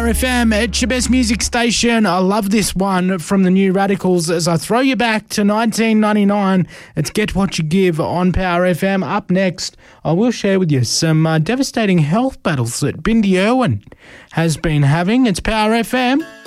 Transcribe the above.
FM, it's your best music station. I love this one from the New Radicals as I throw you back to 1999. It's Get What You Give on Power FM. Up next, I will share with you some devastating health battles that Bindi Irwin has been having. It's Power FM.